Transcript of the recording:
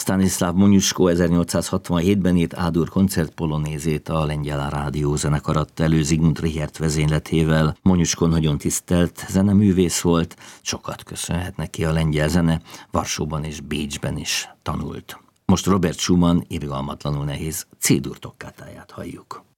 Stanislav Moniuszko 1867-ben írt A-dur koncertpolonézét a Lengyel Rádiózenekar adta elő Zsigmond Richert vezényletével. Moniuszko nagyon tisztelt zeneművész volt, sokat köszönhet neki a lengyel zene, Varsóban és Bécsben is tanult. Most Robert Schumann irgalmatlanul nehéz C-dur tokkátáját halljuk.